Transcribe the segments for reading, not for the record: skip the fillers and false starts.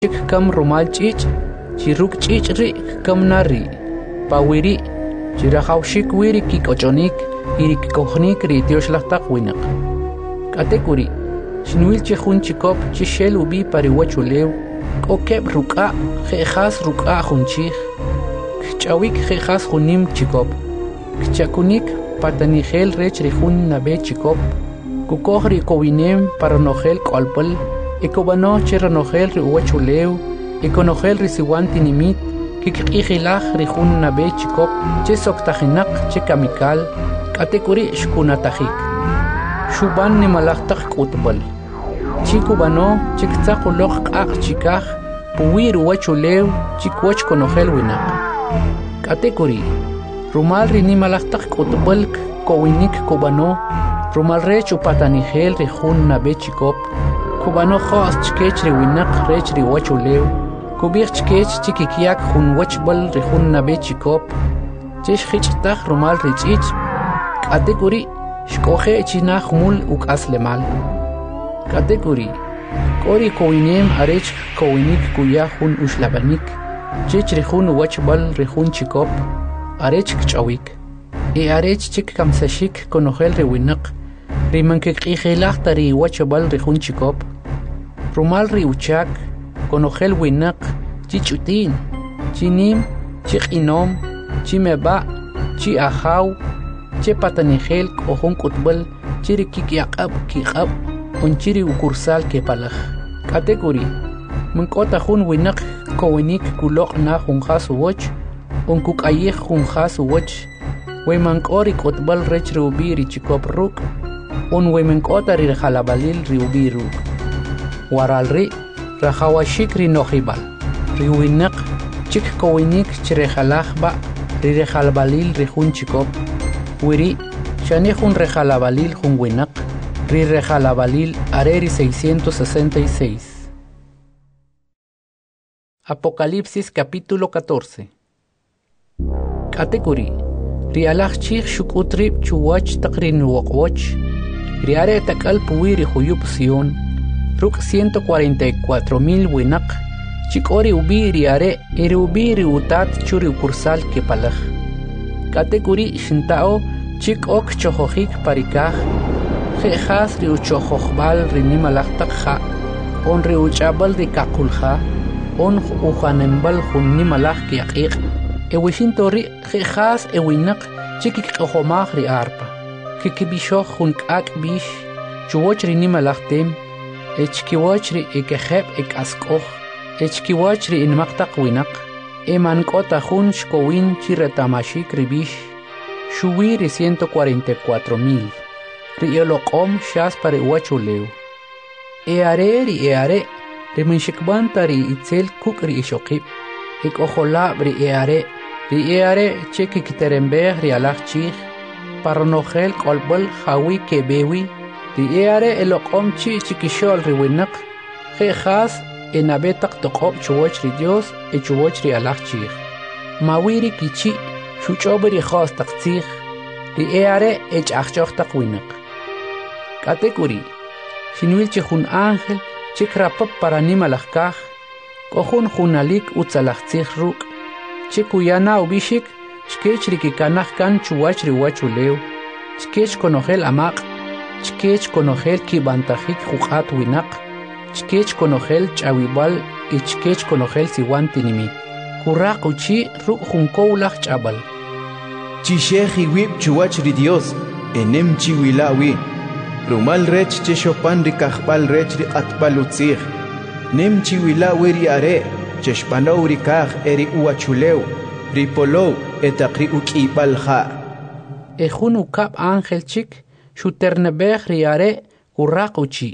kam rumal chich chiruk chich ri kam nari pawiri chirahawshik wiri kikochonik irik kohnik ri tioshlataq winaq katekuri shinwil chihun chikop chishel ubi pariwachulew kokeb ruka khas ruka hunchih kchawik khas hunim chikop kchakunik patanigel rech rihun nabe chikop kukohri kowinem paranogel kolpal ikobano chiranogel riwachulew ikonogel risiwan tinimit kikikilaj rihun nabe chikop chisoktajinaq chikamikal katekuri shkunatajik shuban nimalajtaj k'utb'al chikubano chiktzaquloj q'aq chikaj puwi ruwachulew chikwach konojel winaq katekuri rumal rinimalajtaj k'utb'al kowinik kubano rumal rech upatanigel rihun nabe chikop kubano khos chkech riwinaq rech riwachulew kubij chkech chikikyak jun wachb'al rihun nabe chikop chesh khichtaj rumal rich'ich katekuri shkoje chinaj mul uk'aslemal katekuri k'ori kowinem arech kowinik kuya jun uxlabanik chich rihun wachb'al rihun chikop arech kch'awik arech chik kamsashik konojel riwinaq rimankik'ijilaj tari wachb'al rihun chikop rumal riuchak konojel winaq chich'utin chinim chiq'inom chimeba' chiajaw chepatanigel k'ojun k'utb'al chirikikyaq'ab kiq'ab onchiri ukursal kepalaj katekuri mink'ota jun winaq kowinik kuloq' na jun jas uwoch onkuk'ayij jun jas uwoch wemank'ori k'utb'al rech riubi richikop ruk' on wemenk'ota rirjalabalil riubi ruk' waral ri rajawashik rinojib'al riwinaq chik kowinik chirejalajba' rirejalbalil rijun chikop wiri xani jun rejalabalil jun winaq rirejalabalil areri 666 Apocalipsis capítulo 14 katekuri rialaj chij xuk'utrib' chuwach taq rinwoq'woch riare tak'al puwi rijuyub' Sion ruk' 144,000 winaq chik'ori ubi riare riubi riutat chu riukursal kepalaj katekuri xinta'o chik'ok chojojik parikaj je'jas riuchojojb'al rinimalaj taq ja' on riuch'ab'al rikaqulja on ujanemb'al jun nimalaj kyaq'iq' ewixinto ri' je'jas ewinaq chikikq'ojomaj ri arpa kikib'ixoj jun k'ak' b'ix chuwoch rinimalaj tem echkiwoch ri ekejeb' ek'ask'oj echkiwoch ri inmaq taq winaq emank'ota jun xkowin chiretamaxik rib'ix xuwi ri 144,000 ri'oloq'om xaspa riwachulew are riminxikb'anta ri itzel kuk' ri ixoqib' ik'ojolab' ri are chekikterembej rialaj chij paranojel k'olb'al jawi kebewi ri are eloq'om chi chikixo'l riwinaq je'jas enabe taq toq'ob' chuwoch ri Dios chuwoch rialaj chij mawiri kichi' xuch'ob' ri jos taq tzij ri are ch'ajch'oj taq winaq katekuri xinwil chi jun ángel chikrapab para nimalaj kaj k'ojun junalik utzalaj tzij ruk' chikuyana ubixik chkech rikikanaj kan chuwach riwachulew chkech konojel amaq chkech konojel kib'antajik juq'at winaq chkech konojel ch'awib'al chkech konojel siwan tinimit kuraq uchi ruk' jun kowlaj ch'ab'al chixej iwib' chuwach ri Dios enem chiwilawi rumal rech chexopan rikajb'al rech riq'atb'al utzij nem chiwilawi ri are chexb'anow rikaj eri uwachulew ripolow etaq ri uk'ib'al ja' jun ukab' ángel chik xuternebej ri are kuraq uchi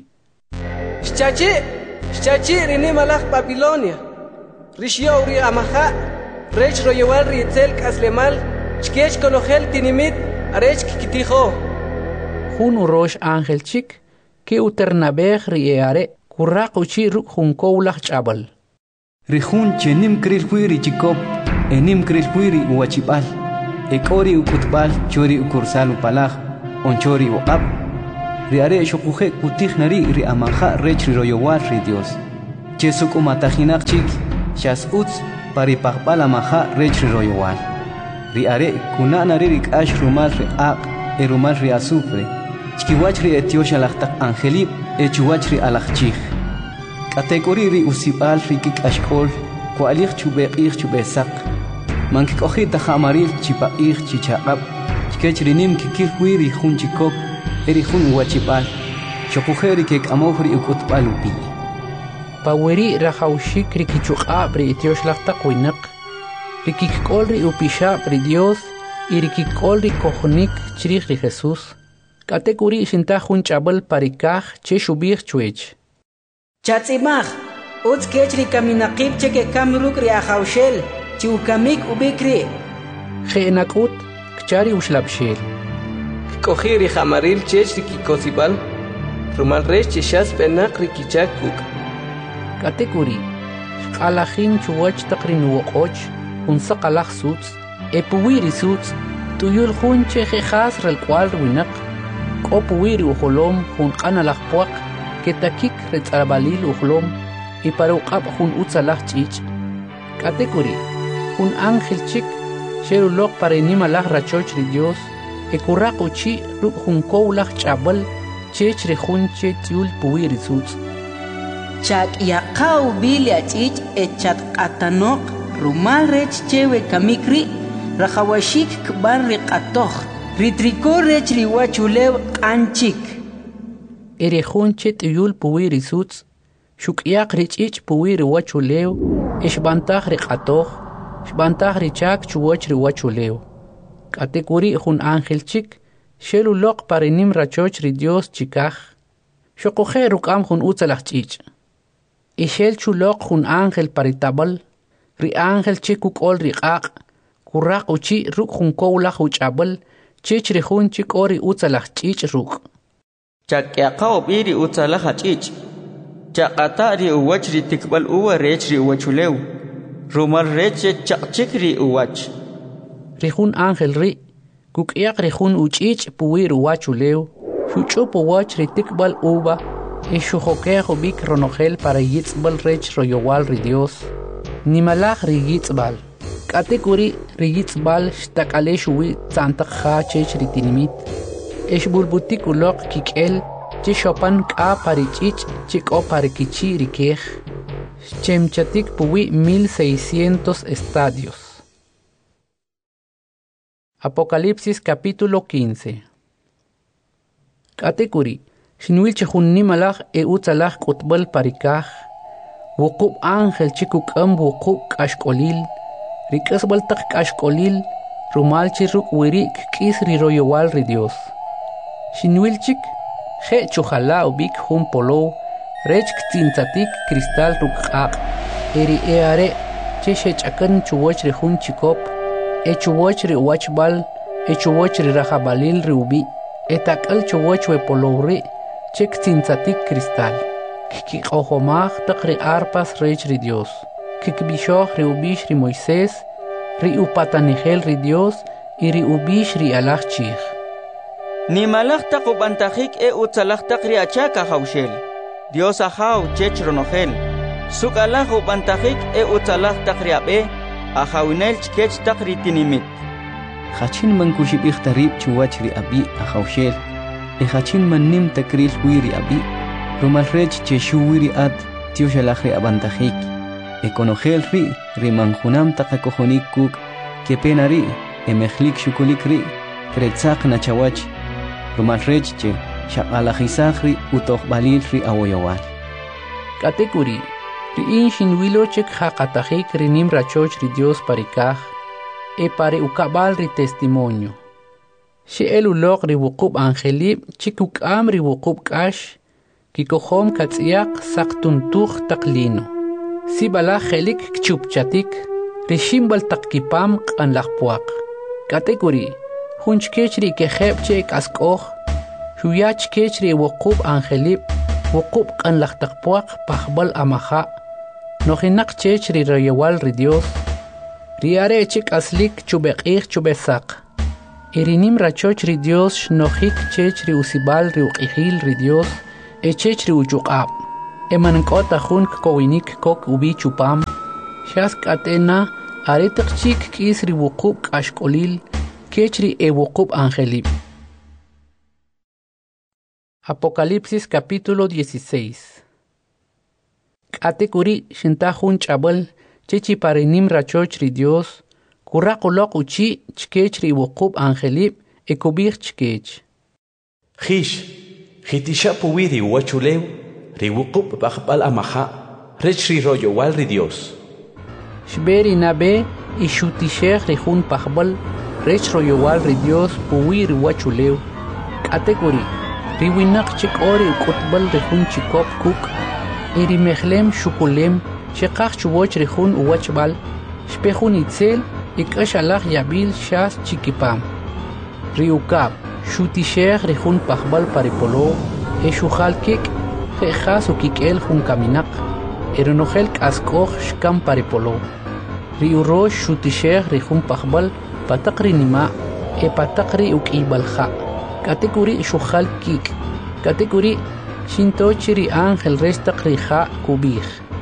xchachi' ri nimalaj Babilonia rixyow ri amaja' rech royowal ri itzel k'aslemal chkech konojel tinimit arech kikitijo jun urox ángel chik ke uternebej ri are kuraq uchi ruk' jun kowlaj ch'ab'al ri jun chenim kril wi ri chikop enim kril wi ri uwachib'al ek'ori uk'utb'al chori ukursal upalaj onchori uq'ab' ri are xuquje kutij nari ri amaja' rech ri royowal ri Dios che sukumatajinaq chik shas uts paripaqpala maja rech ri royowal ri are kunana ri rik'ax rumal ri aq e rumal ri azufre chkiwach ri etioxa lajtaq angelib e chuwach ri alajchij k'atek'uri ri usib'al ri kik'axk'ol kualij chubeq'ij chubesaq mankik'ojita ja'maril chipaq'ij chichaq'ab' chkech ri nim kikil wi ri jun chikop e ri jun uwachib'al xokuje ri kek'amoj ri uk'utb'al upi paweri rajawxik ri kichuq'ab' ri etiox lajtaq winaq ri kik'ol ri upixab' ri Dios y ri kik'ol ri kojnik chrij ri Jesús k'atek'uri xintaj jun ch'ab'al parikaj che xub'ij chwech chatz'imaj utz kech ri kaminaqib che kekam ruk' ri ajawxel chi ukamik ub'ik ri je'nak'ut kchari uxlab'xel kik'oji ri ja'maril chech ri kikosib'al rumal rech che xas b'enaq ri kichak kuk' k'atek'uri xq'alajin chuwach taq ri nuwoq'och jun saqalaj sutz e puwi ri sutz tuyul jun che jejas relk'wal winaq k'o puwi ri ujolom jun q'analaj puaq ketakik retz'abalil ujlom y para uq'ab' jun utzalaj ch'ich' k'atek'uri jun ángel chik xeruloq para inimalaj rachoch ri Dios e kuraq uchi' ruk' jun kow laj ch'ab'al chech ri jun che tziul puwi ri sutz chak'yaqa ub'il ach'ich' e chatq'atanoq rumal rech chewe kamik ri rajawashik kb'an ri q'atoj ri trikor rech ri wachulew q'an chik eri jun che t'uyul puwi ri sutz xuk'yaq ri ch'ich' puwi ri wachulew e xb'antaj ri q'atoj xb'antaj ri chak chuwach ri wachulew k'atek'uri jun ángel chik xeluloq para nim rachoch ri Dios chikaj xoqoje ruk'am jun utzalaj ch'ich' y xel chuloq jun ángel para tab'al ri ángel che kuk'ol ri q'aq' kuraq uchi' ruk' jun kow laj uch'ab'al chech ri jun che k'o ri utzalaj ch'ich' ruk' chak'yaqa ub'i ri utzalaj ach'ich' chaq'ata ri uwach ri tikb'al uwa rech ri uwachulew rumal rech chaqchik ri uwach ri jun ángel ri kuk'yaq ri jun uch'ich' puwi ri uwachulew xuch'up uwach ri tikb'al uva e xujokej ub'ik ronojel para yitz'b'al rech royowal ri Dios nimalaj ri yitz'b'al k'atek'uri ri yitz'b'al xtak'alex uwi tz'antaq ja chech ri tinimit e xb'ulb'utik uloq kik'el che xopan k'a pa ri ch'ich' che k'o pa ri kichi' ri kej xchemchatik puwi 1600 estadios. Apocalipsis capítulo 15. K'atek'uri xinwil che jun nimalaj e utzalaj k'utb'al parikaj wuqub' ángel che kuk'am wuqub' k'axk'olil ri k'asb'al taq k'axk'olil rumal che ruk' wiri' kk'is ri royowal ri Dios xinwil chik je' chujala ub'ik jun polow rech ktz'intzatik cristal ruk' q'aq' e ri e are' che xech'akan chuwach ri jun chikop e chuwach ri uwachb'al e chuwach ri rajabalil ri ub'i e tak'al chuwach we polow ri' che ktz'intzatik cristal kikq'ojomaj taq ri arpas rech ri Dios kikb'ixoj ri ub'ix ri Moisés ri upatanijel ri Dios y ri ub'ix ri alaj chij nimalaj taq ub'antajik e utzalaj taq ri achak ajawxel Dios ajaw chech ronojel suk'alaj ub'antajik e utzalaj taq ri ab'e ajawinel chkech taq ri tinimit jachin man kuxib'ij tarib chuwach ri abi ajawxel e jachin man nim takril wi ri abi rumal rech che xuwi ri at tioxalaj ri abantajik e konojel ri manjunam taq akojonik kuk ke pena ri e mejlik xukulik ri kretzaq nachawach rumal rech che xaq'alajisaj ri utojb'alil ri awoyowal k'atek'uri ri'in xinwilo che kjaqatajik ri nim rachoch ri Dios parikaj e pare uk'ab'al ri testimonio xe'el uloq ri wuqub' angelib che kuk'am ri wuqub' k'ax kikojom katz'yaq saqtuntuj taq lino sib'alaj jelik kchupchatik ri ximb'al taq kipam q'anlaj puaq k'atek'uri jun chkech ri kejeb' che k'ask'oj xuya chkech ri wuqub' angelib wuqub' q'anlaj taq puaq pajb'al amaja' nojinaq chech ri royowal ri Dios ri are' che k'aslik chubeq'ij chubesaq y ri nim rachoch ri Dios xnojik chech ri usib'al ri uq'ijil ri Dios e chech ri uchuq'ab' Emankota jun kowinik kok ubi chupam. Shas katena aretak chik kisri wukub kashkolil kechri e wukub angelib. Apocalipsis capítulo 16. Katekuri shintajun chabal chichi parinim rachochri Dios kurakulok uchi chkechri wukub angelib e kubir chkech. Hish, hitishapu widi wachulew, ri wukub bakbal amaha, rechri royo walri Dios. Shberi nabe ishutishech rihun pahbal rech royo walri Dios puwir wachulew. Katekuri riwinak chik ori ukutbal rihun chikop kuk iri mechlem shukulem shekach chuwoch rihun uwachbal shpehun itzel ikash alach yabil shas chikipam riukab shutishech rihun pahbal paripolo eshuchal kik jechas ukikel jun kaminak eronochel kaskoch shkam paripolo riurosh shutishech rihun pahbal patakri nima e patakri ukibalcha Katekuri shukhal kik. Katekuri shinto chiri angel restak riha kubih.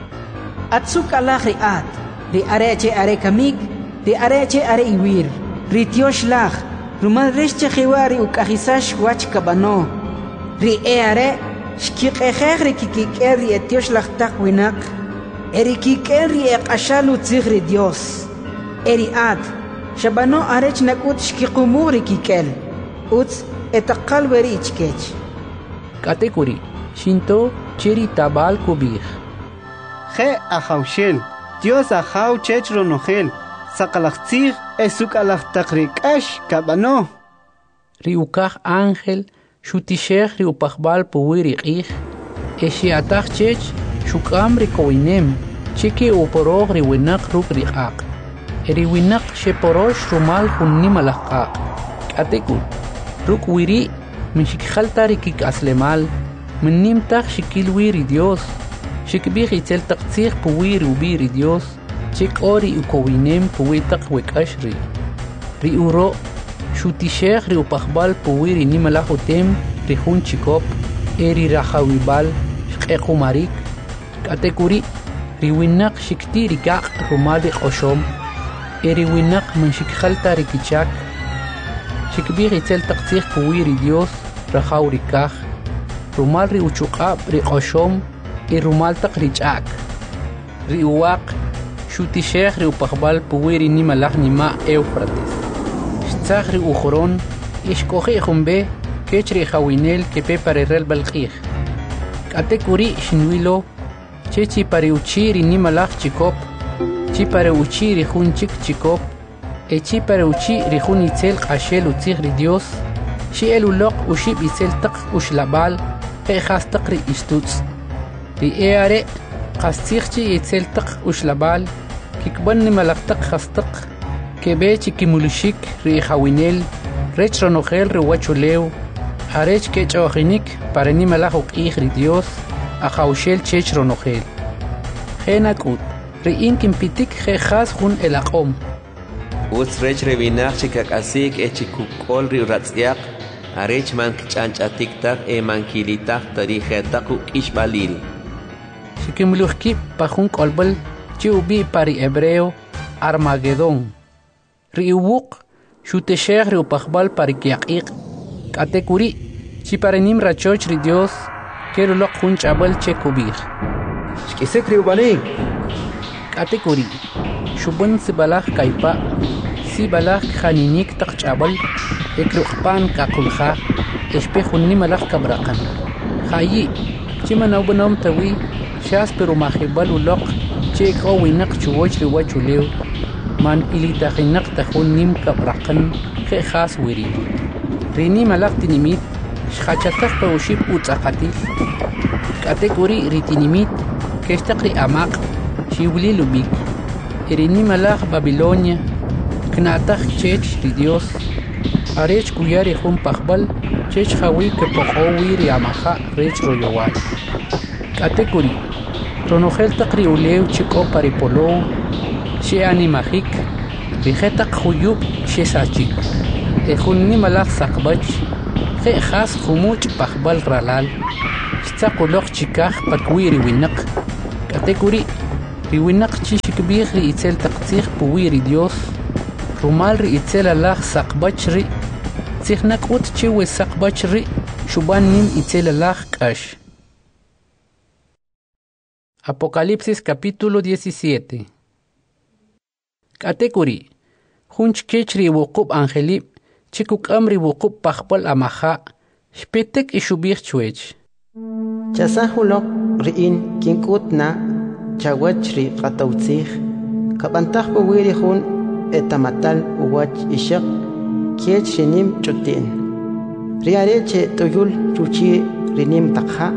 Atsuk Allah riat. Ri areche are kamik. Ri areche are iwir. Ri tiosh lach. Rumal resche khiwari ukahisash wach kabano. Ri are shkik ekheg ri kikiker ri tiosh lach tak winak. Eri kiker ri ekashalu tzigri Dios. Eri at. Shabano arech nakut shkikumur ri kikel. Uts etaqal weri ichkech. Katekuri shinto chiri tabal kubih. Je ahaushel Dios ahau chechro nohel sakalachtzig esukalach takrikash kabano Riukach angel shutishech riupachbal puwiri ich eshiatach chech shukam rikoinem chiki uporog riwinak ruk riak eriwinak sheporosh rumal hunnim alachak Katekuri Ruk wiri min shikhalta rikik aslemal min nimtach shikil wiri Dios shikbih itzel taqtzir puwiri ubiri Dios chik ori ukowinem puwitak wekashri ri uro shutishech ri upachbal puwiri nimalahutem rihun chikop eri rahawibal shqequmarik katekuri ri winak shikti rikaq rumali qoshom eri winak min shikhalta rikichak Shikbir itzel taqtzir puwiri Dios rajaw rikaj rumal ri uchuqab ri qoshom y rumal taq richak ri uwaq shutishech ri upachbal puwiri nimalach nima Eufrates shtzach ri ujoron ishkoji jumbe kech ri jawinel kepe parerel balqij katekuri shinwilo chechi pare uchi ri nimalach chikop chi pare uchi ri jun chik chikop Echi para uchi rihun itzel qashel utzigri Dios shi elulok ushib itzel taq ushlabal qejas taqri istutz ri eare qastigchi itzel taq ushlabal kikban nimalaqtaq khastaq kebechi kimulushik ri khawinel rech ronogel ri wachulew arech kechoginik para nimalaq uqigri Dios ahaushel chech ronogel genakut ri inkim pitik qejas jun elaqom Uts rech revinach chikakasik echikukol ri ratzyak arech man kchanchatik tak mankilitak tarijetak ishbalil Shikimluhki pajun kolbal chi ubi pari hebreo Armagedón ri uwuk shuteshech ri upachbal pari kiaqiq katekuri chi parenim rachoch ri Dios kerulok jun chabal chekubir Shkisek ri ubanik katekuri shubun sibalach kaipa sibalach khaninik taqchabal ekruqpan kakulha espejun nimalach kabraqan khayi chimanaw banom tawi shas pero mahibal uloq chek owinak chuwoch ri wachulew man ilitaqinak tajun nim kabraqan khas wiri rini malach tinimit shachataq pawshib utzaqati katekuri ritinimit kestaqri amaq shiwli lubik Erini malach Babilonia, knataj chech ri Dios, arech kuyari jun pachbal, chech hawi que pojowi ri amaja rech royowal. Katekuri, ronogel takri ulew chiko paripolo, she animajik, rijetak huyub she sachik. Ejunni malach sakbach, je has jumuch pachbal ralal, tsaqoloq chikaj pakwi riwinaq katekuri riwinaq chishikbih ri itzel taqtzij puwi ri Dios rumal ri itzel alaj saqbach ri tzijnaqut chiwe saqbach ri shuban nim itzel alaj k'ax. Apocalipsis capítulo 17. Katekuri junchkech ri wuqub angelib chikukam ri wuqub pajpal amaja shpetek ishubih chwech chasahulok riin kinkutna chawach ri qatawtzij kabantaj puwiri jun etamatal uwach ishaq kiech rinim chutin riareche toyul chuchi rinim takha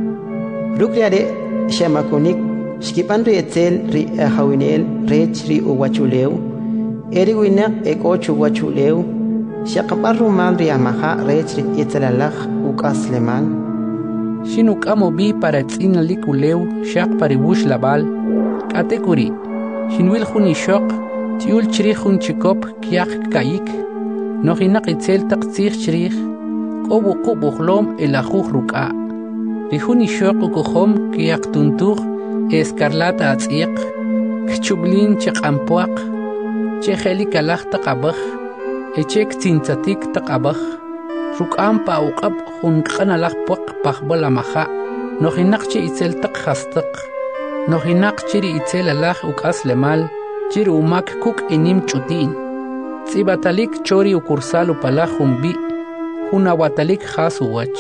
rukriare shamakunik shkipan ri etzel ri ahawinel rech ri uwachuleu eri winak ekochu wachuleu shaqapar rumal ri amaja rech ri etzelalaj ukasleman Shinuk amo bi para tzinalik uleu shaq paribush labal katekuri shinwil juni shok tiul chri jun chikop kiak kayik nojinak itzel taqtzij chrij kobu qubuhlom elajuj ruka rijuni shok ukuhom kiak tuntuj escarlata atziq kchublin cheqampuaq chejeli kalaj taqabaj echek tintzatik taqabaj ruk'am pa uqab junq'ana laj puaq pajbol amaja nojinak chi itzel taq jastaq nojinak chiri itzel alaj uk'as lemal chiri umak kuk inim ch'utin tzibatalik chori ukursal upalaj junbi junawatalik jas uwach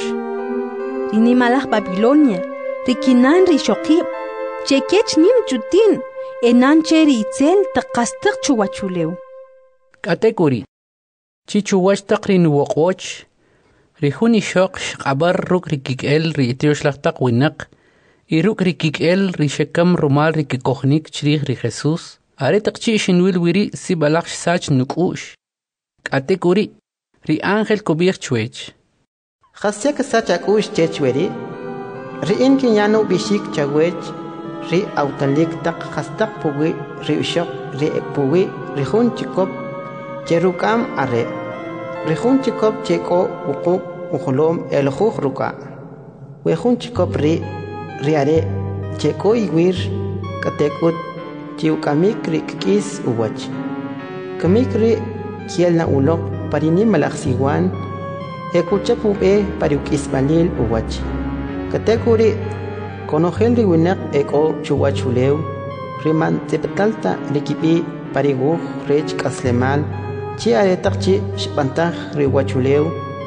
inimalaj Babilonia rikinan rishoqib chekech nim ch'utin enan cheri itzel taqastaq chuwachuleu katekuri chichuwach taqrin woqoch Rijuni shok shqabar ruk rikik'el ri itioxlajtaq winaq y ruk rikik'el ri shekam rumal rikikoqnik chrij ri Jesús are taqchi xinwil wiri sibalaq sach nuk'u'x katekuri ri ángel kubij chwech Khasyak sacha kush chechweri ri inkin yanu bishik chawech ri autalik taq khastaq puwi ri ushok ri puwi ri jun chikop cherukam are ri jun chikop cheko uqub uqolom eljuj ruka we jun chikop ri are cheko iwir katekut chiukamik ri kis uwach kamik ri kielna ulok parini malaksiwan ekuchapube pariukis balil uwach katekuri konojel ri winak eko chuwachuleu riman teptalta likibi pariguj rech kaslemal chi aretaqchi shpantaj ri wachuleu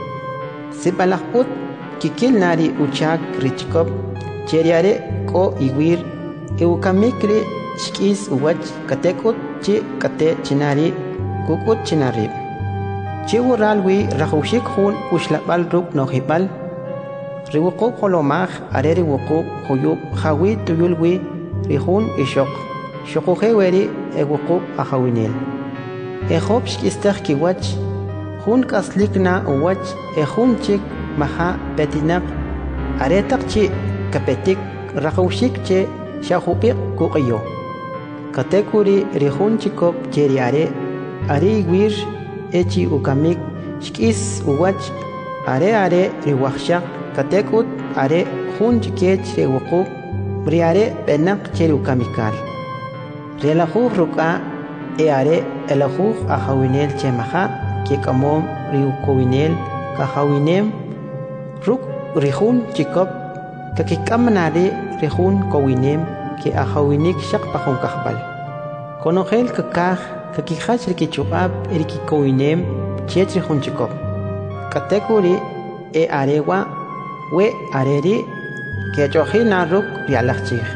sipalajput kikil nari uchak richkop cheriare ko iwir eukamikri shkis uwach katekut chi kate chinari kukut chinari chi uralwi rajushik jun ushlabal ruk nojibal riwuqub holomaj are riwuqub huyub jawi tuyulwi rijun ishok shokujeweri ewuqub ajawinel Ejob shkistaj kiwach jun kaslikna uwach ejun chik maha petinak aretaq chi kapetik rajushik che shajupiq kuqiyo katekuri rijun chikop cheriare ari wir echi ukamik shkis uwach are riwajshaq katekut are jun chikech rewuqub briare benak cheri ukamikal relajuj ruka are elajuj ajawinel chemaja ke kamom riukowinel kahawinem ruk rijun chikop kakikamnari rijun kowinem ke ajawinik shaq pajun kahbal konojel kakaj kakijach rikichukab erikikowinem chech rijun chikop katekuri arewa we areri ke chojina ruk rialajchij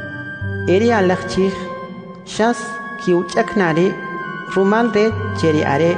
eri alajchij shas kiuchaknari rumal re cheri are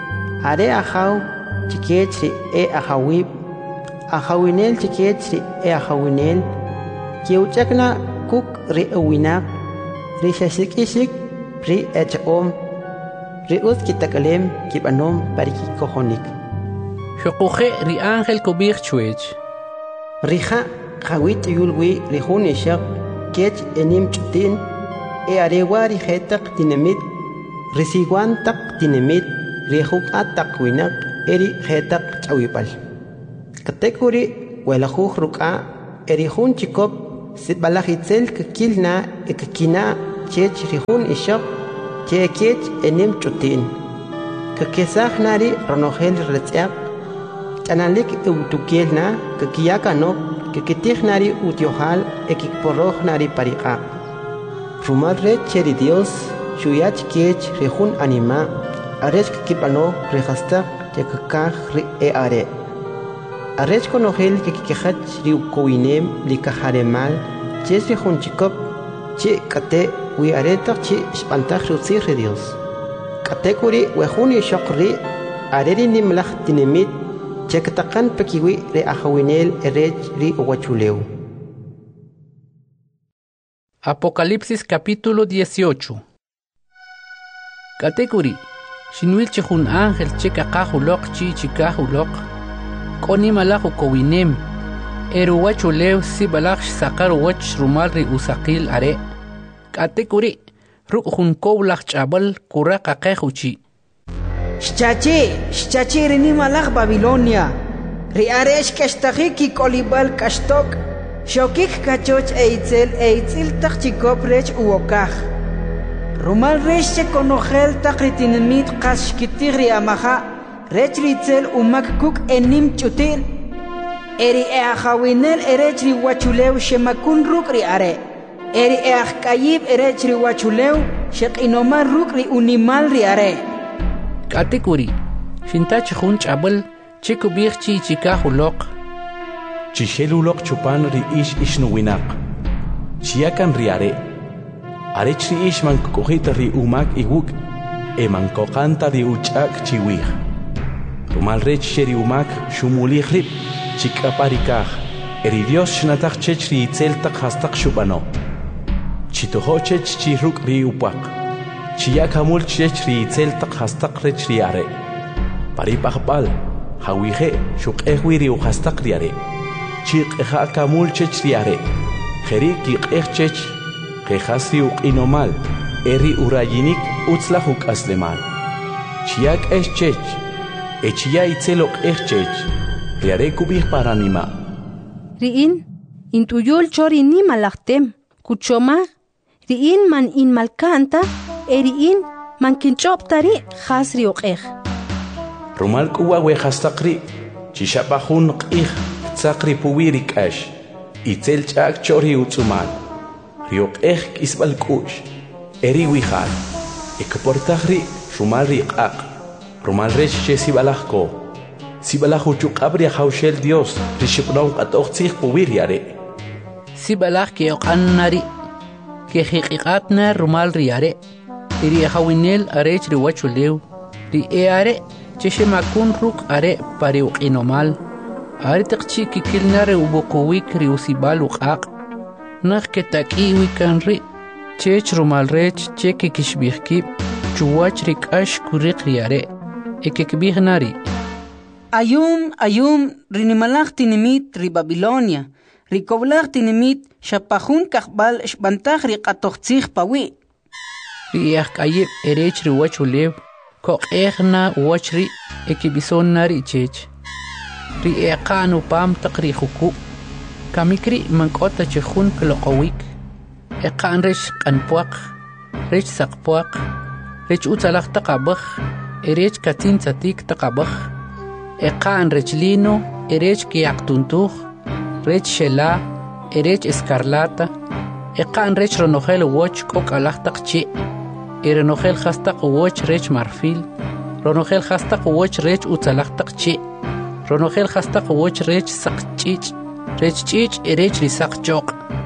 ajaw chikechri ajawib ajawinel chikechri ajawinel kiuchakna kuk ri uwinak ri shashikishik ri echom ri uskitakalem kibanom pariki kojonik Shokuje ri ángel kubij chwech rija jawit yulwi ri junishak kech enim chutin arewa ri jetaq dinamit risiguan taq dinamit rijuk atak winak eri jetaq chawipal katekuri welajuj ruka erihun chikop sibalahitel kikilna ekikina chech rihun ishok chekech enim chutin kakesah nari ronohel retziak chanalik eutukielna kakiyakanok kakitih nari utiohal ekikporoh nari pariqa rumal re cheri Dios shuyach kech rihun anima arech kikipano rehastak chekakah ri are arech konohel kikikehach riukowinem likaharemal ches rihun chikop che kate wi aretak che spantach rutzir Dios katekuri wehuni shokri areri nimlach tinemit chekatakan pekiwi re ahawinel erech ri uwachuleu. Apocalipsis capítulo 18. Katekuri shinwil chehun ángel chekakahulok chichikahulok koni malachu kowinem eruwachuleu sibalach sakar wach rumal ri usakil are katekuri ruk hun kowlach chabal kuraka kehuchi Shchachi rini malach Babilonia ri aresh kashtachiki kolibal kashtok shokik kachoch eitzil tak chikop rech uokach rumal resh chekonohel tak ritinimit kashkitig ri amaha rech ritzel umak kuk enim chutil eri eachawinel erech ri wachulew shemakun ruk ri are eri kayib erech ri wachulew sheqinomar ruk ri unimal ri are katekuri shintach hun chabal chikubich chichikahulok Chishelulok chupan ri ish nuwinak chiakan ri are arech ri ish man kohita ri umak iwuk man kokanta ri uchak chiwih rumal rech sheri umak shumulih rib chikaparikah eri Dios shnatach chech ri itzeltak hastak shubano chitoho chech chiruk ri upak chiakamul chech ri itzeltak hastak rech ri are paripahpal hawihe shukehwi ri uhastak ri are chiqeha kamul chech ri are kheri kiqeh chech khehasri uqinomal eri urayinik utzlahuk aslemal chiak es chech echia itzelok chech ri are kubih paranima riin intuyul chori ni malachtem kuchoma riin man in malkanta eriin man kinchoptari khasri uqeh rumal kuwa we khastaqri chishapahun qih tsaqri puwirik ash itzel chak chori utsumal riok isbal kush eri wihal ekportahri rumal riqaq rumal resh chesibalahko sibalahu chuqabri hawshel Dios rishipnaw qatoqtsikh puwiri are sibalah ke oqannari ke hiqiqatna rumal riare iri hawinel arech ri wachulew ri are cheshemakun ruk are pariuqinomal are taqchi kikilnare ubuqwik ri usibal uqaq nakh ke takiwi kanri chech rumal rech cheki kishbihki chuwach ri kash kuriq riare ekekbihnari ayum rinimalach tinimit ri Babilonia ri koblach tinimit shapahun kahbal shbantach ri qatoqtsikh pawi ri kayib erech ri wachulew koqehna wachri ekibisonnari chech ri eqanu pam taqri khuku kamikri mankota chkhun kloqowik eqan resh qanpuaq resh saqpuaq resh utalaq taqabakh erech katin tsatik taqabakh eqan rechlino erech kiaqtuntuj rech shela erech escarlata eqan rech ronojel woch kokalaq taqchi erenojel khastaq woch rech marfil ronojel khastaq woch rech utalaq taqchi ronojel khastaq woch rech saqchich rech chich erech risaq choq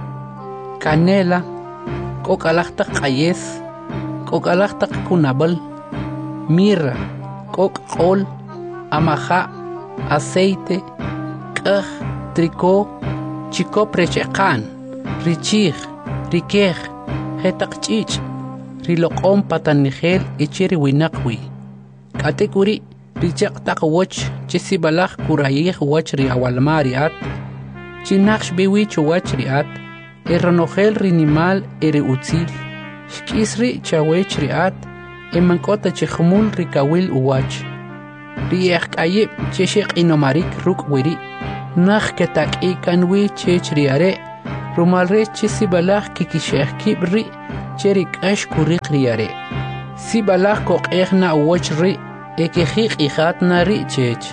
canela kokalaq taq qayes kokalaq taq kunabal mirra kokqol amaja aceite kaj tricó chikop recheqan richij rikej hetaqchich riloqom patanigel ichiri winaqwi katekuri richaq taq woch chisibalaj kurayij woch ri awalmariat chinaqsh biwi chuwach riat eronojel rinimal eri utzil shkisri chawech riat emankota chkhmul rikawil uwach riek ayib cheshiq inomarik ruk wiri Nach ketak ikanwi chech riare. Rumal rech che sibalach kikishech kibri. Cherik ash kurik riare. Sibalach kok na uwach ri. Ekejik ijat na ri chech.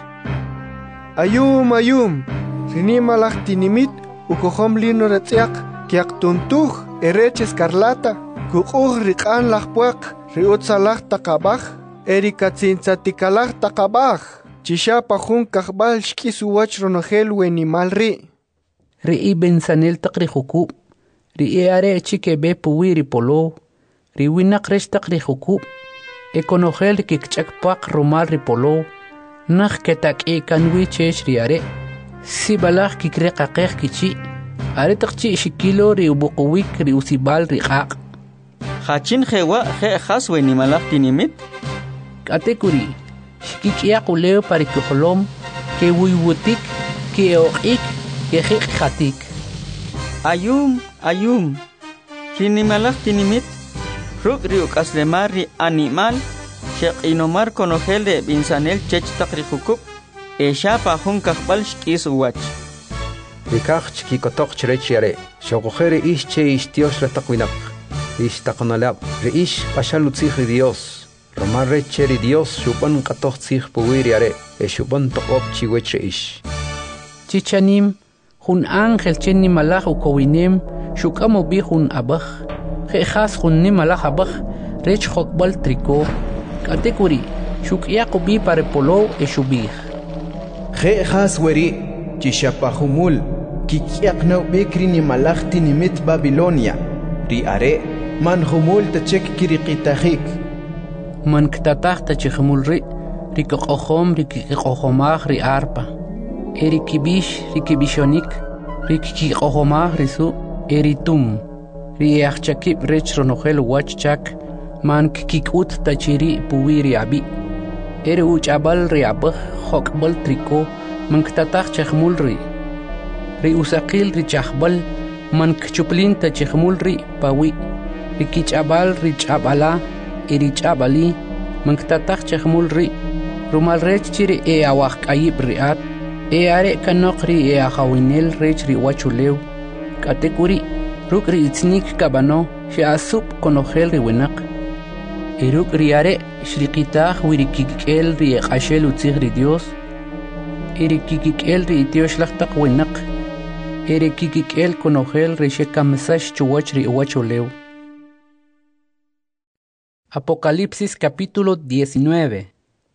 Ayum. Rini malach tinimit. Ukohom lino retziak. Kiak tuntuj. Erech escarlata. Kukuj rikan lachpuak. Riut salach takabach. Erikatzintzatikalach takabach. Chishapa jun kahbal shkisuwach ronogel wenimal ri. Ri bensanel takri hukub. Ri are chike be puwiri polo. Ri winak resh takri hukub. Ekonogel kikchakpak rumal ri polo. Nach ketak kanwi chesh ri are. Sibalach kikre kakek kichi. Are takchi shikilo ri ubukuwik ri usibal ri kak. Hachin hewa he has wenimalach tinimit. Katekuri. Shikikia kuleo parikuholom. Ke wiwutik. Ke oik. Ke hik. Ayum. Rinimalach tinimit. Ruk riuk aslemar ri animal. Shek inomar konogel de binsanel chech takri hukub. Esha pa jun kahbal shkis uwach. Rikach chkikotok chrechiare. Shokojere ish che ish Dios la takwinak. Ish takonalab. Re ish pashalutzich Dios. Romar recheri Dios shupan katoch tzich puwiriare. E shupan tokop chiwech ish. Chichanim. Jun ángel chenni malach ukowinem. Shukamo bi jun abach. Jejas jun ni malach abach. Rech hokbal triko. Katekuri. Shuk yakubi pare polo e shubih. Jejas weri. Chishapahumul. Kikiak no bekri ni malach tinimit Babilonia. Ri are. Man humul tachek kirikitahik. Man ktatach tachikmul ri. Rikokohom rikikohomach ri arpa. Erikibish rikibishonik. Rikikohomach risu. Eritum. Riachchakib rech ronogel wachchak. Man kikikut tachiri puwiri abi. Uch abal ri abach hokbal triko. Man ktatach chakmul ri. Ri usakil ri chakbal. Man kchuplin tachikmul ri pawi. Rikichabal ri chabala. Irichabali. Man ktatach chakmul ri. Rumal rech chiri awak ayib riat. Are kanokri ahawinel rech ri wachulew. Katekuri. Ruk ri itznik kabano. Shiasup konogel ri winak. Iruk riare shriqitah wirikikkel ri qashel utzig ri Dios. Irikikkel ri Dios laqtaq winak. Irikikkel konogel ri shekamsash chuwach ri wachulew. Apocalipsis capítulo 19.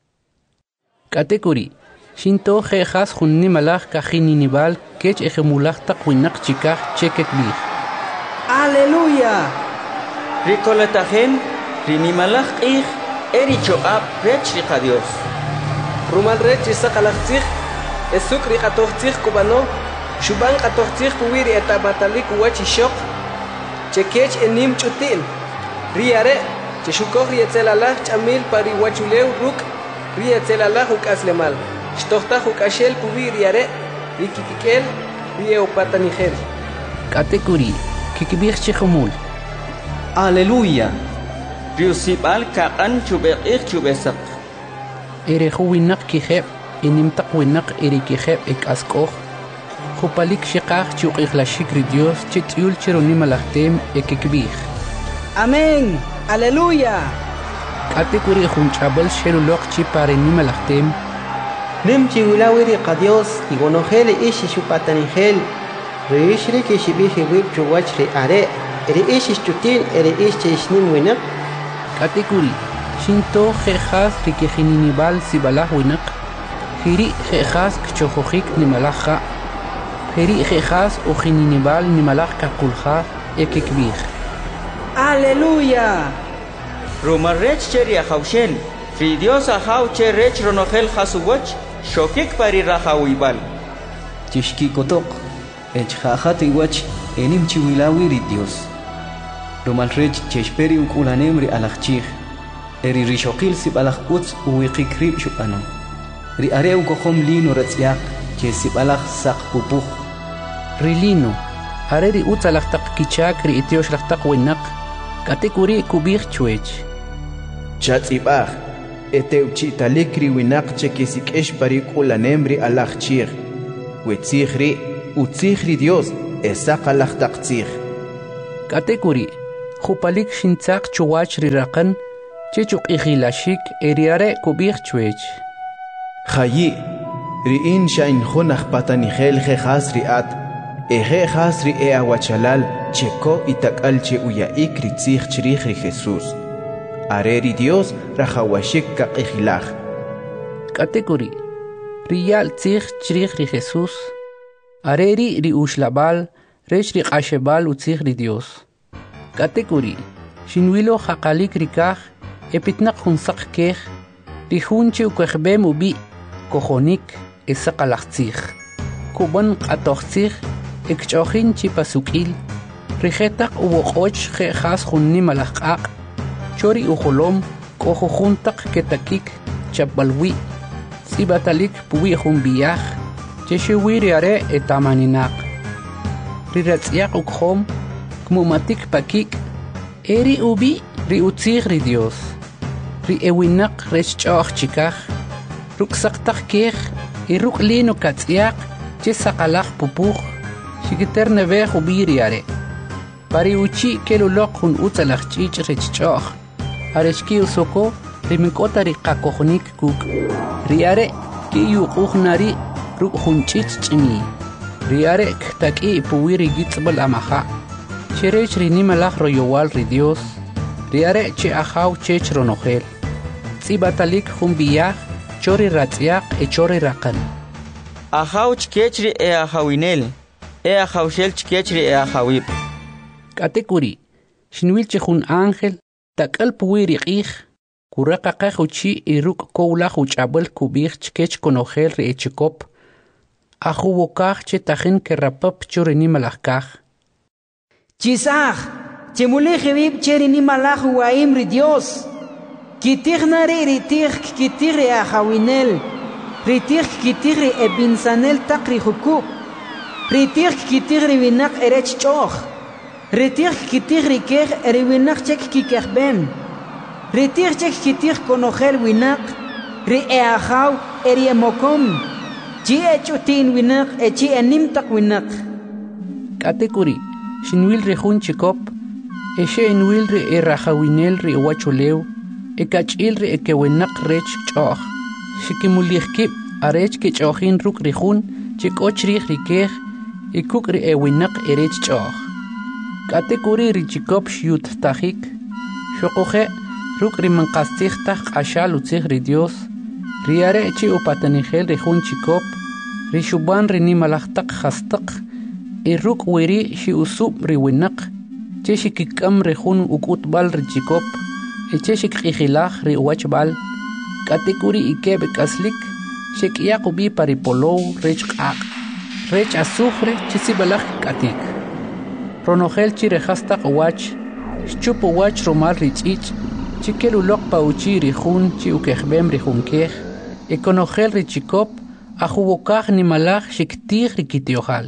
Katekuri. Shinto jejas junni malach kajininibal kech ejemulach taqwinak chikaj chekek bih. Aleluya. Ricolatajen. Rinimalach ich erichoab rech riqa Dios. Rumal rech isakalachtzich. Esuk riqatochtzich kubano. Shuban qatochtzich puwiri etabatalik wachishok. Chekech enim chutin. Riare. Cheshukoj rietzelalach chamil pari wachulew ruk. Rietzelalach ukaslemal. Shtochtach ukashel puwiri are. Rikikikel. Rieupatanichel. Katekuri. Kikibich chejumul. Aleluya. Riusibal kakan chubek chubesak. Erejuwinak kijeb, inimtak winak erikijeb ek askoj. Jupalik shikaj chuqijlashik ri Dios chityul chironimalachtem ekikbij. Amén. Aleluya. Katekuri junchabal shelulok chiparenimalachtem. Nem chiwilawiri qa Dios igonojel ish shupatanigel. Rishri kishibiji wib chuwach ri are. Eri ish chutin eri ish chishnin winak. Katekuri, Shinto jejas rikijininibal sibalah winak. Hiri jejas kchojojik nimalaja. Hiri jejas ujininibal nimalaj kakulja ekikbij. Aleluya. Rumarrech cheria haushel. Ri Dios ahau che rech ronogel hasuwach. Shokik pari rahawibal. Chishkikotok. Echjajat iwach enim chiwilawiri Dios. Rumal rech cheshperi ukulanem ri alachchig. Eri rishokil sib alach utz uwiqikrib shupano. Ri are ukohom lino ratziak che sib alach sak pupuj. Rilino. Are ri utz alachtaq kichak ri itiosh lachtaq winak. Katekuri kubij chuech. wetzihri utzihri Dios esaqalaqtaqtzih. Katekuri, jupalik shintzaq chuwach riraqan, chechuk ikhilashik eriare kubich chwech. Khayi, ri'in shain khunaq patanihel khas ri'at, eje khas ri'e awachalal cheko itakal che uyaik ritzih chrih ri Jesús. Areri Dios rajawashik kaqihilaj. Katekuri, riyal tzih chrih ri Jesús. Areri ri ushlabal, rech ri qashebal utzih ri Dios. Katekuri, shinwilo haqalik rikaj, epitnaq hunsaq kej, ri hunche ukwejbem ubi, kojonik, esaqalaqtzih. Kuban qatoqtzih, ekchojin chipasukil, rijetaq uwoqoch jejas junni malaqaq, chori ujolom, kojojuntaq ketakik, chapbalwi, sibatalik puwi junbiyaj, cheshiwi riare etamaninaq. Riratziyaq ukhom, kmumatik pakik, eri ubi ri utzih ri Dios. Ri ewinaq rechchoj chikaj, ruksaqtaq kej, iruk lino katziyaq, chesaqalaq pupuj, shikiter nebej ubi riare. Pari uchi kelulok hun utzalaq chich rechchoj, arechki usoko, riminkota ri qakojonik kuk, riare ki yuquj ruk hun chich chimi. Riare ktaki puwi ri gitzbal amaja, cherech ri nimalaj royowal ri Dios, riare che ajaw chech ronojel. Tzibatalik humbiyaj, chori ratziyaq e chori raqan. Ajaw chkechri e ajawinel, e ajawshel chkechri e ajawib. Katekuri, shinwil chehun ángel, takal puwi ri qij, kuraka qajuchi iruk kowlaj uchabel kubij chkech konojel ri echikop, ajuwokaj che tajin kerrapap chori nimalajkaj. Chisaj, chemulej vib cheri nimalaj uaim ri Dios. Kitij nari ritij kitij ri ajawinel, ritij kitij ri ebinsanel takri hukuk, ritij kitij ri winak erech choj, ritij kitij ri kej eri winak chek kikejben, ritij chek kitij konojel winak, ri e ajaw eri emokom, chi echutin winak e chi enimtak winak. Katekuri, shinwil ri hun chikop, eshe enwil ri e rajawinel ri wachulew, ekachil ri ekewenak rech choj, shikimulihkib arech ke chojin ruk rihun, chikoch rih rikej, ikuk ri ewinak erech choj. Katekuri ri chikop shiyut tajik, shokoje ruk ri mankastih taj qashal utzih ri Dios, riare chi upatanijel ri hun chikop, ri shuban ri nimalajtak jastak, iruk wiri shi usub ri winak, che shikikam ri hun ukutbal ri chikop, eche shikijilaj ri uachbal, katekuri ikebe kaslik, shikiyakubi paripolow rech qaq, rech azufre chisibalaj katik. Ronojel chi rejastak uach, shchup uach romal ri chich, chikelulok pauchi ri hun chi ukejbem ri hunkej, ekonojel ri chikop, ajuwokaj nimalaj shiktij ri kitiojal.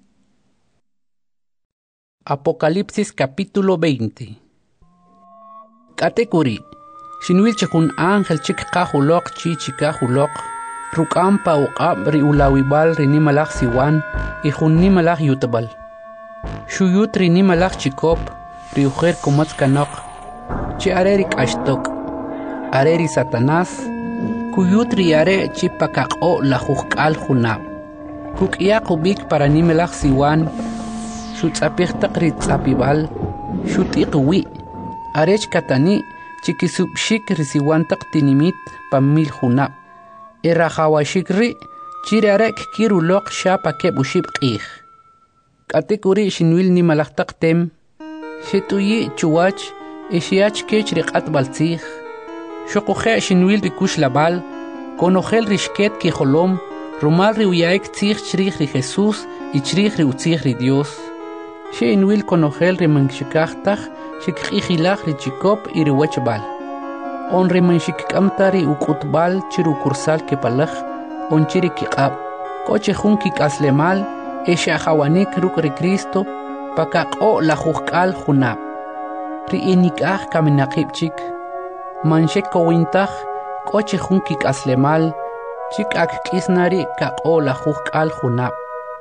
Apocalipsis capítulo 20. Katekuri, shinwil chekun ángel chik qajulok chi chikajulok, ruk'ampa uqab ri ulawibal ri nimalaj siwan, y jun nimalaj yutbal. Shuyut ri nimalaj chikop, ri ujer komatz kanok, chi areri kashtok, areri Satanás, kuyut ri are chi pakaqo la jujk'al junab. Kuk'iyak ubik para nimalaj siwan, shutzapijtaq ri tzapibal, shutiq wi, arech katani, chikisubshik risiwantaq tinimit pamil junab. Erajawashik ri, chirarek kirulok shapa kebushib qij. Katekuri shinwil nimalajtaq tem, shetuyi chuwach, eshiach kech riqat baltzij. Shokoje shinwil rikush labal, konojel rishket kijolom, rumal ri uyaek tzij chrij ri Jesús, y chrij ri utzij ri Dios. Shinwil konojel ri manshikajtaj, shikijilaj ri chikop y ri wachbal. On ri manshikkamtari ukutbal chiru kursal kepalaj, on chiri kiqab. Koche jun kikaslemal, esha hawanik ruk ri Cristo, pakaqo la jujkal junab. Ri inikaj kaminaqibchik, manshek kowintaj, koche jun kikaslemal, chik ak kisnari kaqo la jujkal junab.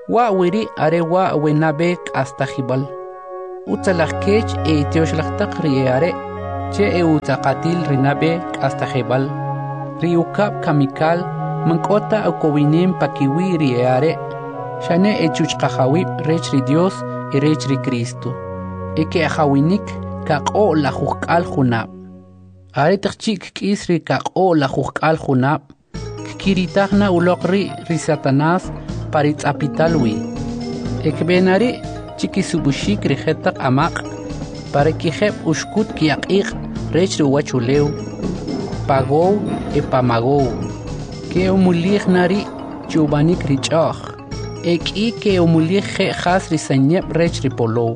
wa wiri are wa wenabe hasta jibal utalak kech e tioslak taqri are che utaqatil rinabe hasta jibal riukab kamikal mankota akowinem pakiwi riare shane echuchqahawi rechri Dios y rechri Cristo eke ahawinik kaqo la juqal junab are tachik kisri kaqo la juqal junab kiritagna ulokri ri Satanás parit apitalwi ekbenari chiki subushik rihetak amak para kijeb ushkut kiaqiq rechri wachuleu pagou e pamagou que umulig nari chubanik richach eki que umulig khas risanyep rechri polo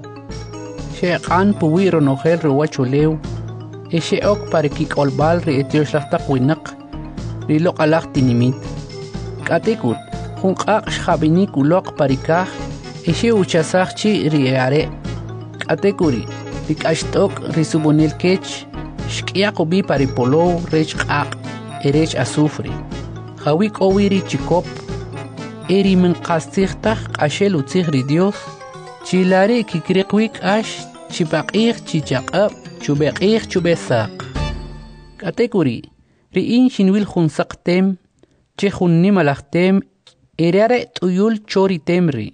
sheqan puwiro nohel ruwachuleu e sheok para kikolbal ri etioslaftak winak rilok alak tinimit katikut hunqaq xabinik ulok parikah e she uchasach chi riare katekuri rikashtok risubonil kech shkiaqubi paripolo rech qaq erech azufre Hawik owiri chikop eri min qastigtah qashel utzigri Dios chilari kikriqwik ash chipaqih chichaqab chubeqih chubesaq katekuri riin shinwil khunsaqtem che khunni malaqtem erare tuyul chori temri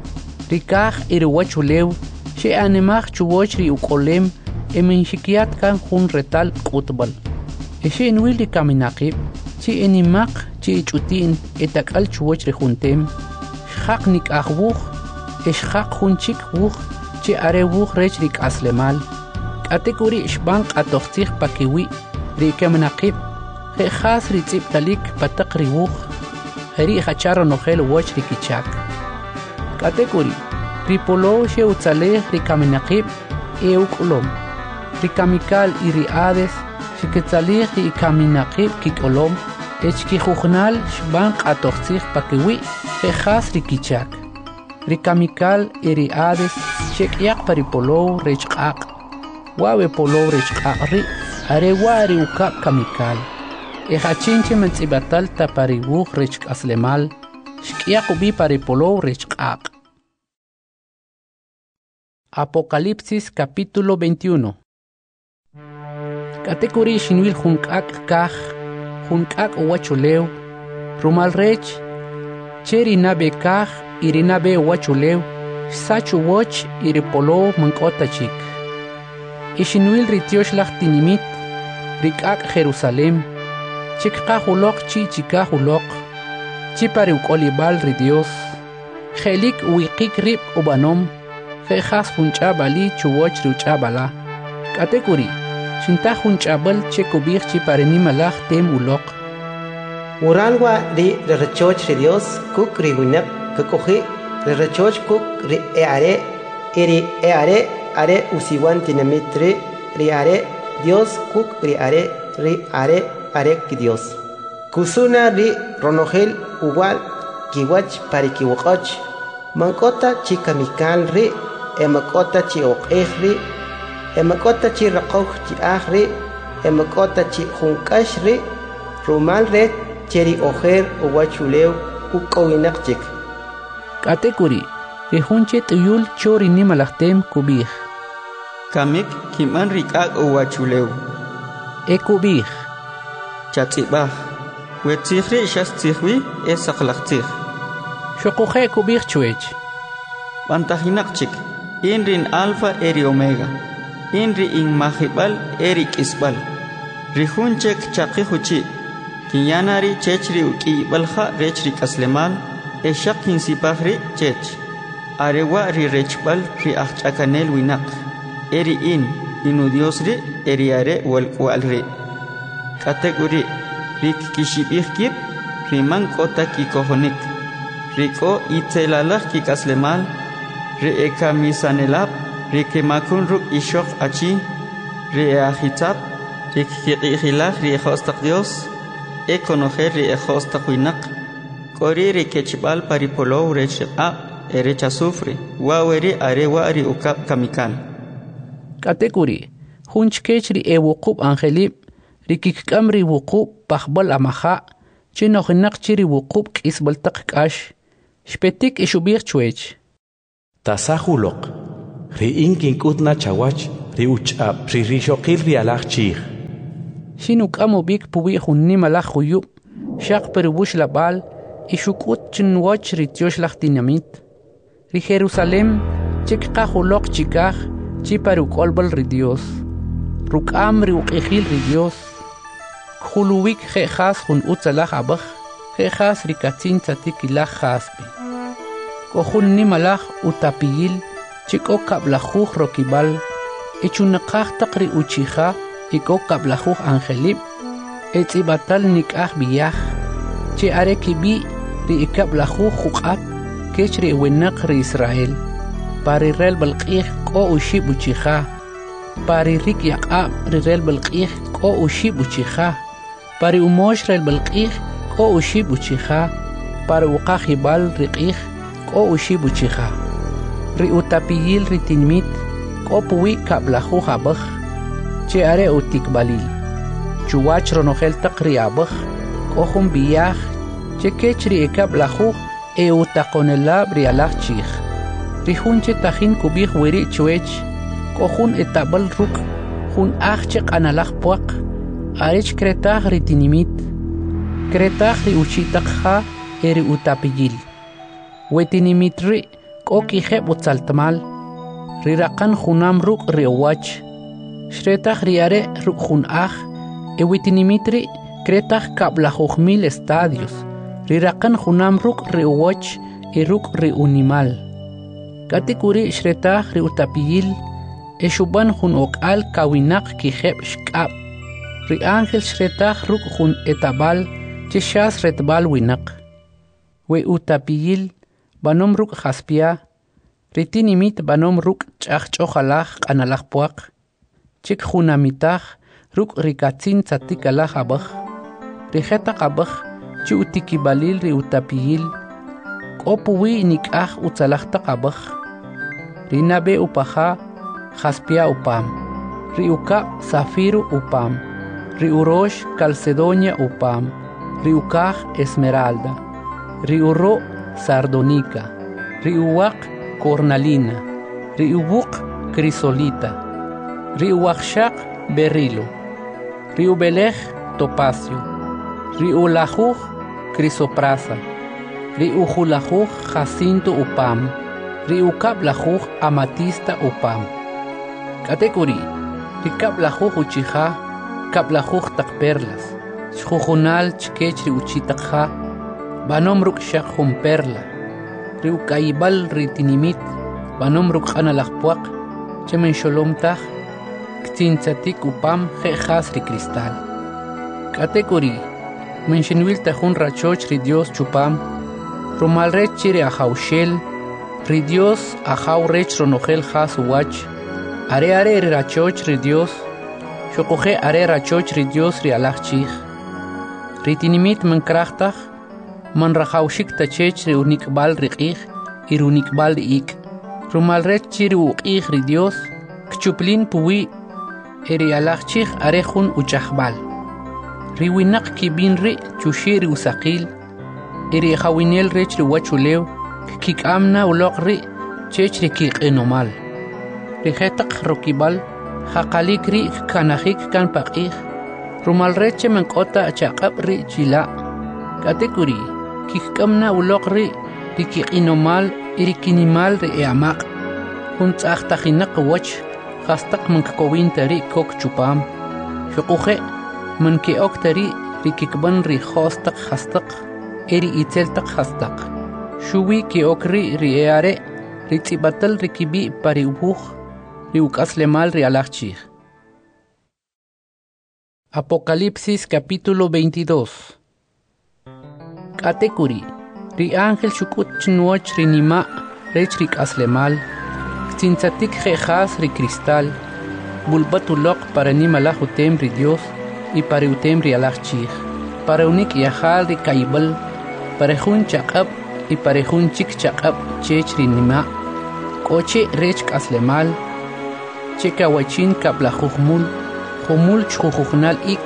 rikah irwachulew she animach chuwochri uqolem emin shikiat kan khun retal qutbal eshe nwil kaminaqib chi animaq chi chutin etakal chuwoch rejuntem khaqnik akhwukh eshkhaq khunchik wukh chi arewukh rechrik aslemal katekuri ishbanq atoxtikh pakiwi rikaminaqib khas ritzib talik pataqri wukh heri khacharo nohel woch rikichak katekuri ripolo she utzaleh rikaminaqib euqlom rikamikal iriades shiketzalih rikaminaqib kikolom echki khugnal shbanq atoxtikh pakiwi khas rikichak rikamikal iriades shekyaq paripolo rechqaq wawe polo rechqaq ri arewari ukab kamikal echachinche mentsibatal tapariwukh rechq aslemal shkyaq ubi paripolo rechqaq Apocalipsis capítulo 21 Katekuri shinwil junkak kaj junkak wachulew rumal rech cheri nabe kaj irinabe wachulew sachu woch iripolo mankota chik ishinwil ritiosh lachtinimit rikak Jerusalem chikqa hulok chi chika hulok chipari ukolibal ri Dios khelik wiqik rib ubanom khas hunchabali chuwoch ruchabala katekuri shinta hunchabal chekubich chipareni malach tem ulok Uralwa ri rechoch ri Dios kuk ri winak kakohi ri rechoch kuk ri eare are usiwan tinamitri ri are Dios kuk ri are ki Dios kusuna ri ronogel uwal kiwach parikiwaqach mankota chikamikal ri emakota chi oqihri emakota chi raqoq chi ahri emakota chi hunkashri rumal red cheri ojer uwachulew ukowinaqchik katekuri rihunche tuyul chori nimalahtem kubih kamik kiman rikak uwachulew ekubih chatsibah wetzihri shastihwi esaqlaqtih shoqoje kubih chuech bantahinaqchik inrin alfa eri omega inri in mahibal eri kisbal rihunchek chaqihuchi kinyanari chechri uqibalha rechri kaslemal eshakin sipahri chech arewa ri rechbal ri achchakanel winak eri inu diosri eri are walqwalri kategori rik kishibihkib riman kota kikohonik riko itzelalaj kikaslemal Re'eka misanelab, re'kemakun ruk ishok achi, re'ahitab, re'kiqihilaj re'ehostak Dios, ekonojer re'ehostak winak, kori re'kechibal paripolo re'chebab, erecha sufre, waweri arewari ukab kamikal. Katekuri, hunchkech re'ewukub angelib, rikikam re'wukub pahbal amaha, chinohinak chiri wukub kisbaltak kash, Shpetik ishubir chuech. Tasahulok. Ri inkin kutna chawach. Ri uchab. Ri rishokil ri alach chich. Shinuk amo bik puwi hunni malach huyub. Shak perubush labal. Ishukut chinwach ri tiosh lach dinamit. Ri Jerusalem. Chik kahulok chikach. Chiparuk olbal ri Dios. Rukam ri ukihil ri Dios. Khuluwik khas hun utzalach abach. Khas ri katzin tzatikilach khaspi. Kohun ni malach utapiyil. Chiko kablajuj rokibal. Echunakach takri uchija. Iko kablajuj angelib. Etzibatal nikach biyach. Che arekibi ri ikablajuj jukat. Kech ri wenak ri Israel. Pari rel balqih ko ushib uchija. Pari rik yaqab ri rel balqih ko ushib uchija. Pari umosh rel balqih ko ushib uchija. Pari uqajibal riqih ko ushib uchija. Ri utapiyil ri tinmit ko puwi kablajuj abaj. Che are utikbalil. Chuwach ronojel taqri abaj. Ko jun biyaj. Che kech ri ikablajuj e utakonelab ri alach chich. Rihunche tajin kubij wiri chuech, kohun etabal ruk, hun achchek analach puak, arech kretach ritinimit, kretach ri uchitakha eri utapiyil. Wetinimit ri, kokiheb utzaltamal, rirakan hunam ruk ri owach, shretach riare ruk hun ach, wetinimit ri, kretach kablajuchmil estadios, rirakan hunam ruk ri owach, ruk ri unimal. Katikuri shretach ri utapiyil, eshuban hun okal kawinak kijeb shkab. Ri ángel shretach ruk hun etabal, chishas retbal winak. We utapiyil, banom ruk jaspia, ritinimit banom ruk chach chojalach analach puak. Chik hunamitach ruk rikatzin tzatikalach abach. Rijetak abach, chi utikibalil ri utapiyil, kopuwi nikach utzalachtak abach. Rinabe upaha, jaspia upam. Riuka zafiru upam. Riurosh calcedonia upam. Riukaj esmeralda. Riuro sardonica. Riuwak cornalina. Riubuk crisolita. Riuwakshak berilo. Riubelej topacio. Riulajuj crisoprasa. Riujulajuj jacinto upam. Riukablajuj amatista upam. Katekuri, rikablajuj uchija, kablajuj takperlas. Shjujunal chkech riuchitakja, banom rukshak jun perla. Riukaibal ritinimit, banom rukhanalajpuak, chemen sholomtaj, ktintzatik upam jejas rikristal. Katekuri, menshenwil tajun rachoch ri Dios chupam, rumalrech chiri ajaushel, ri Dios ajau rech ronojel jas uwach, are ri rachoch ri Dios, shokoje are rachoch ri Dios ri alach chich, ritinimit menkrachtaj, man rajaushik tachech ri unikbal riqij, ir unikbal ik, rumalrech chiri uqij ri Dios, kchuplin puwi, eri alach chich are jun uchajbal, ri winak kibin ri chushi ri usaqil, eri jawinel rech ri wachulew, kik amna uloq ri chech ri kik enomal. Ri jetak rokibal, jaqalik ri kanajik kan paqij, rumal reche menkota chaqab ri chila. Katekuri, kik amna uloq ri kik enomal, iri kinimal ri eamaq. Hunt achtajinak wach, jastak menkakowin tari kok chupam. Shukuje, menke oktari ri kikban ri hostak hastak, eri itzeltak hastak. Shuwi ki okri ri eare, ri tzibatal ri kibi pari ubuj, ri ukaslemal ri alachchich. Apocalipsis capítulo 22. Katekuri, ri ángel shukut chnuoch ri nima, rech ri kaslemal, ktintzatik jejas ri cristal, bulbatulok para nimalach utem ri Dios, y para utem ri alachchich, para unik yahal ri kaibal, para jun chaqab, y parejun chik chaqab chech rinima, koche rech kaslemal, chekawachin kablajujmul, jumul chujujnal ik,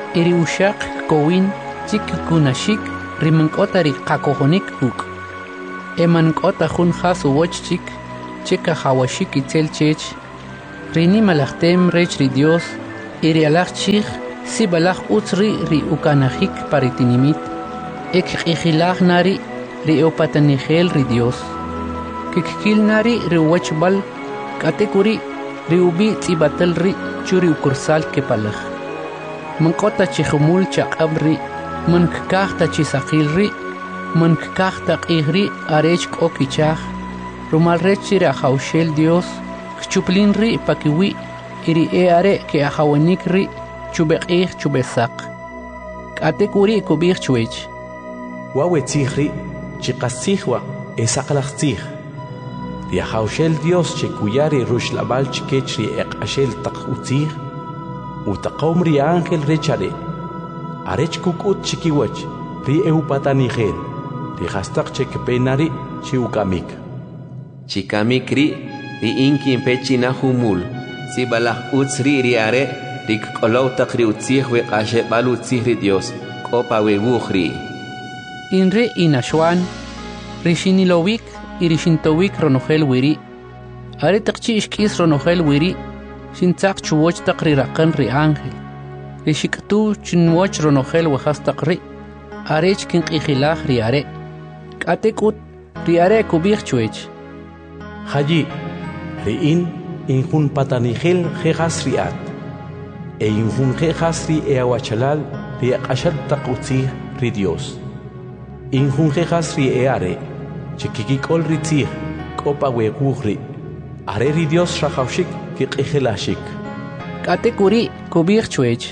iriushak kowin chik kunashik rimankota ri kakojonik uk, eman kota jun khas uwochchik cheka hawashik itzel chech rini malachtem rech ri Dios iri alach chich si balach utzri ri ukanajik paritinimit ek ikhilach nari ri opatanigel ri Dios kikil nari ri uwachbal katekuri ri ubi tibatel ri churi ukursal kepalach mankota chikhumul chaqabri mankakta chisaqilri mankakta qihri arech kokichach rumal rechira haushel Dios chuplin ri pakiwi iri eare ke ahawanik ri chubeqih chubesaq katekuri kubich chuech wawe tzihri chiqasihwa esaqlaqtzih ri haushel Dios chekuyari rushlabal chikechri eqashel taqutzih utaqom ri ángel rechare arech kukut chikiwach ri eupatanigel ri hastaq chekpenari chiukamik chikamik ri inkin pechina humul si balach utzri ri are ri kolow taqri utzih we qashe bal utzih ri Dios kopa we bukhri inre inashwan rishinilowik irishintowik ronogel wiri are taqchi ishkis ronogel wiri shintzaq chuwoch taqri raqan ri ángel rishiktu chinwoch ronogel wahastaqri arech kin qihilaj ri are katekut ri are kubich chuech haji riin injun patanigel jejas riat injun jejas ri eawachalal ri aqashal taqutzih ri Dios injun jejas ri eare chikikikol ri tzih kopa weguhri are ri Dios rajawshik kiqihilashik katekuri kubich chuech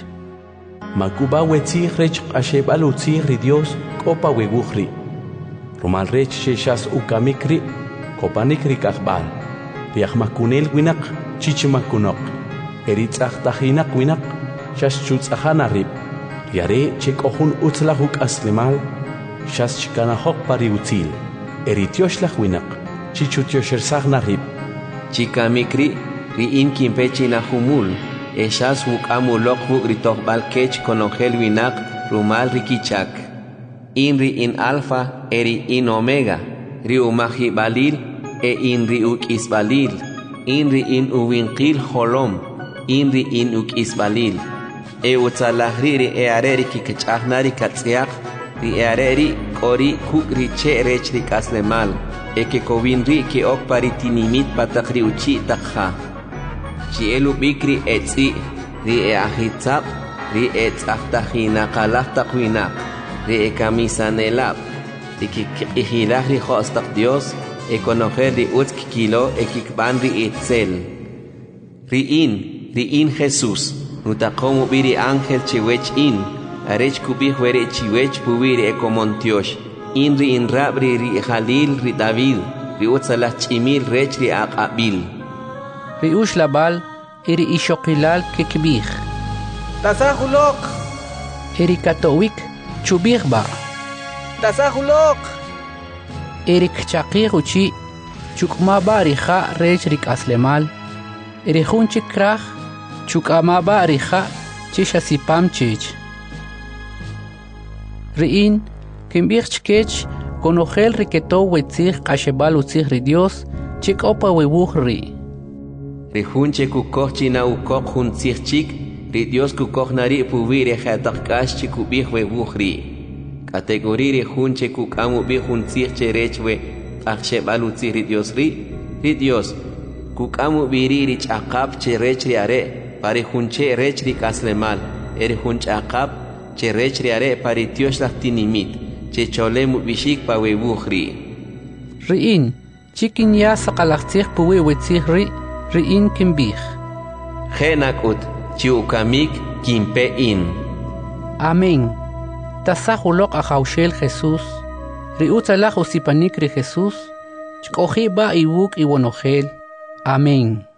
makuba wetzih rech qashebal utzih ri Dios kopa weguhri rumal rech sheshas ukamikri kopanikri kahbal riahmakunel winak chichimakunok eritzach tahinak winak shas chutzahana rib yare chekohun utzlahuk aslimal shas chikanahok pariutzil eritioshlah winak chichutyoshelsagna rib chikamikri ri inkin pechina humul eshas hukamulok huk ritohbal kech konongel winak rumal rikichak inri in alfa eri in omega ri umahi balil inri uk isbalil inri in uwinqil holom inri in uk isbalil utzalahri ri eareri kikchahnari katziak ri eareri kori kukri che rech ri kaslemal ke kowinri ki ok paritinimit patakri uchi takha chi elu bikri etzi ri ahitsab ri etzahtahina qalahtakwina ri kamisanelab ri kihilah ri khostak Dios conocer ri utz kilo ekikban ri itzel ri in Jesús nutaqomu biri ángel chiwech in arech kubih were chiwech pubiri ekomontiosh in ri in rabri ri Jalil ri David ri utzalah chimil rech ri aqabil ri ushlabal iri ishokilal kekbih tasahulok iri katowik chubih ba tasahulok erik chaqih uchi chukma barija rech rik aslemal erihun chikraj chukama barija chishasipam chich riin kimbich chkech konogel riketo wetzih qashebal utzih ri Dios chikopa webuj ri rihun chekukoh china ukok hun tzihchik ri Dios kukoh nari pubire khataqkash chikubih webuj ri kategori hunche kukamu bi huntzih cherechwe aqshebal utzih ri Dios kukamu biriri chaqab cherechri are pari hunche rechri kaslemal eri hunch aqab cherechri are pari Dios lahtinimit checholemu bishik pawebukhri riin chikin ya saqalaqtzih puwe wetzih riin kimbih khenakut chiukamik kimpe in amén tasahulok ahaushel Jesús riutzalaj usipanik ri Jesús chkoji ba iwuk iwonogel amén